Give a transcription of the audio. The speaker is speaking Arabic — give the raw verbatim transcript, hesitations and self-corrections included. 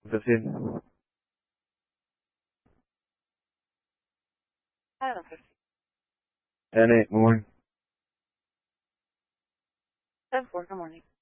بخير. I don't know. يعني مهم. ten four, good morning.